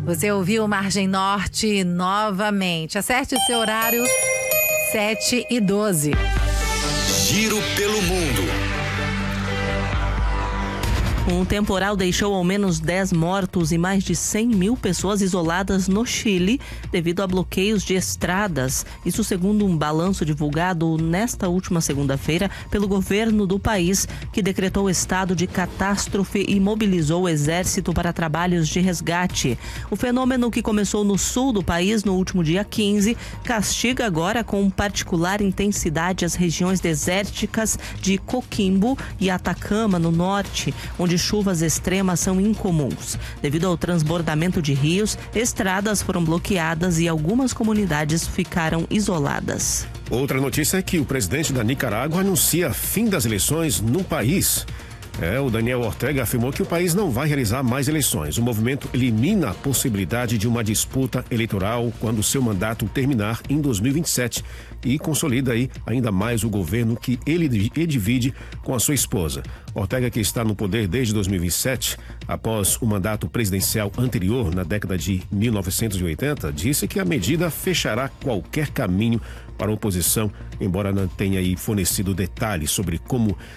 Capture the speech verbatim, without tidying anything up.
Você ouviu Margem Norte novamente. Acerte o seu horário, sete e doze. Giro pelo mundo. Um temporal deixou ao menos dez mortos e mais de cem mil pessoas isoladas no Chile devido a bloqueios de estradas. Isso segundo um balanço divulgado nesta última segunda-feira pelo governo do país, que decretou estado de catástrofe e mobilizou o exército para trabalhos de resgate. O fenômeno, que começou no sul do país no último dia quinze, castiga agora com particular intensidade as regiões desérticas de Coquimbo e Atacama, no norte, onde chuvas extremas são incomuns. Devido ao transbordamento de rios, estradas foram bloqueadas e algumas comunidades ficaram isoladas. Outra notícia é que o presidente da Nicarágua anuncia fim das eleições no país. É, o Daniel Ortega afirmou que o país não vai realizar mais eleições. O movimento elimina a possibilidade de uma disputa eleitoral quando seu mandato terminar em dois mil e vinte e sete e consolida aí ainda mais o governo que ele, ele divide com a sua esposa. Ortega, que está no poder desde dois mil e vinte e sete, após o mandato presidencial anterior, na década de mil novecentos e oitenta, disse que a medida fechará qualquer caminho para a oposição, embora não tenha aí fornecido detalhes sobre como